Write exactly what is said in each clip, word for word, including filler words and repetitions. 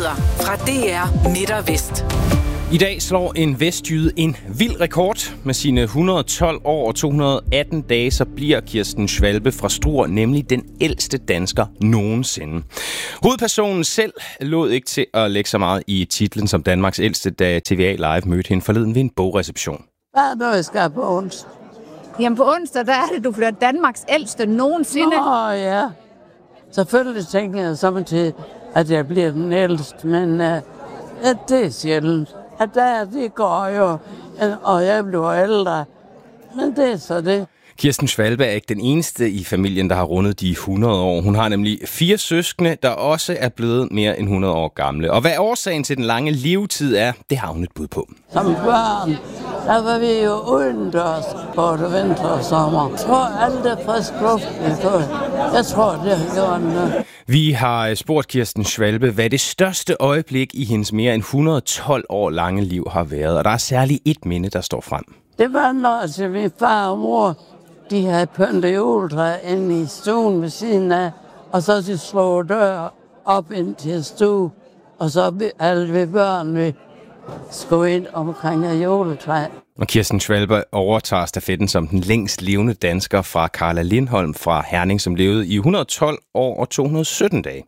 Nyheder fra D R Midt og Vest. I dag slår en vestjyde en vild rekord. Med sine et hundrede og tolv år og to hundrede og atten dage, så bliver Kirsten Schwalbe fra Struer nemlig den ældste dansker nogensinde. Hovedpersonen selv lod ikke til at lægge så meget i titlen som Danmarks ældste, da T V A Live mødte hende forleden ved en bogreception. Hvad er noget, jeg skal på onsdag? Jamen på onsdag, der er det, du bliver Danmarks ældste nogensinde. Åh ja. Selvfølgelig tænker jeg så til, at jeg bliver den ældste, men uh, ja, det er sjældent. At der, det går jo, og jeg bliver ældre. Men det er så det. Kirsten Schwalbe er ikke den eneste i familien, der har rundet de hundrede år. Hun har nemlig fire søskende, der også er blevet mere end hundrede år gamle. Og hvad årsagen til den lange levetid er, det har hun et bud på. Som børn, der var vi jo udendørs både vinter og sommer. Jeg tror, alt er frisk luft. Jeg tror, det har gjort noget. Vi har spurgt Kirsten Schwalbe, hvad det største øjeblik i hendes mere end et hundrede og tolv år lange liv har været. Og der er særligt et minde, der står frem. Det var, når til min far og mor, de havde pyntet juletræ inde i stuen ved siden af, og så de slå dør op ind til stue, og så alle vi børn, vi skulle ind omkring juletræ. Og Kirsten Schwalbe overtager stafetten som den længst levende dansker fra Carla Lindholm fra Herning, som levede i et hundrede og tolv år og to hundrede og sytten dage.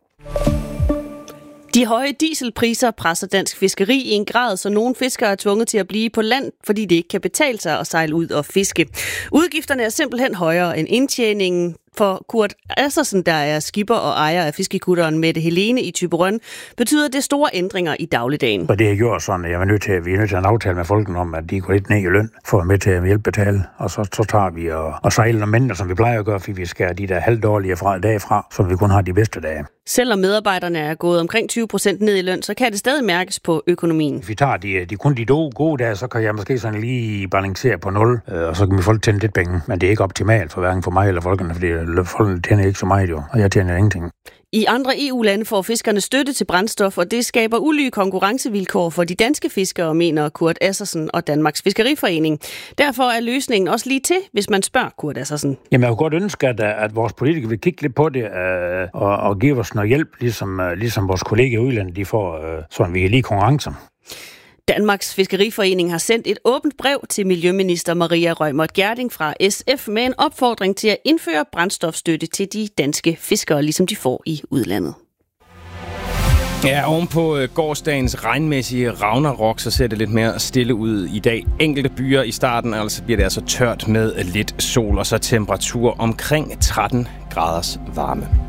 De høje dieselpriser presser dansk fiskeri i en grad, så nogle fiskere er tvunget til at blive på land, fordi det ikke kan betale sig at sejle ud og fiske. Udgifterne er simpelthen højere end indtjeningen. For Kurt Assersen, der er skipper og ejer af fiskekutteren Mette Helene i Thyborøn, betyder det store ændringer i dagligdagen. Og det har gjort sådan, at jeg var nødt til, vi er nødt til at aftale med folken om, at de går lidt ned i løn for at være med til at hjælpe betale. Og så, så tager vi og, og sejler nogle mænd, som vi plejer at gøre, fordi vi skærer de der halvdårlige fra, dage fra, så vi kun har de bedste dage. Selvom medarbejderne er gået omkring tyve procent ned i løn, så kan det stadig mærkes på økonomien. Hvis vi tager de, de kun de gode dage, så kan jeg måske sådan lige balancere på nul, og så kan vi folk tjene lidt penge. Men det er ikke optimalt for hverken for mig eller folkene, fordi folkene tjener ikke så meget jo, og jeg tjener ingenting. I andre E U-lande får fiskerne støtte til brændstof, og det skaber ulige konkurrencevilkår for de danske fiskere, mener Kurt Assersen og Danmarks Fiskeriforening. Derfor er løsningen også lige til, hvis man spørger Kurt Assersen. Jamen, jeg kunne godt ønske, at, at vores politikere vil kigge lidt på det øh, og, og give os noget hjælp, ligesom, øh, ligesom vores kollegaer i udlandet, de får, øh, sådan vi er lige konkurrencer. Danmarks Fiskeriforening har sendt et åbent brev til Miljøminister Maria Reumert Gjerding fra S F med en opfordring til at indføre brændstofstøtte til de danske fiskere, ligesom de får i udlandet. Ja, ovenpå gårsdagens regnmæssige ragnarok, så ser det lidt mere stille ud i dag. Enkelte byer i starten, altså bliver det altså tørt med lidt sol, og så temperatur omkring tretten graders varme.